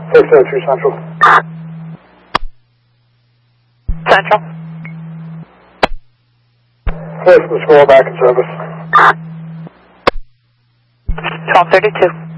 602 Central. Central. 4 from the school, back in service. 1232.